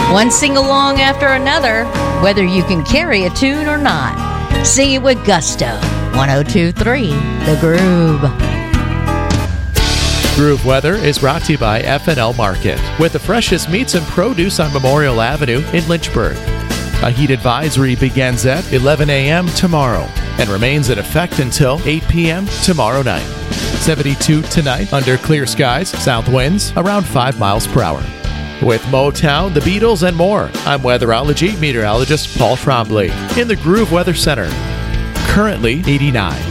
One sing-along after another, whether you can carry a tune or not. Sing it with gusto. 102.3 The Groove. Groove Weather is brought to you by F&L Market, with the freshest meats and produce on Memorial Avenue in Lynchburg. A heat advisory begins at 11 a.m. tomorrow and remains in effect until 8 p.m. tomorrow night. 72 tonight under clear skies, south winds around 5 miles per hour. With Motown, the Beatles, and more, I'm weatherology meteorologist Paul Trombley in the Groove Weather Center. Currently 89.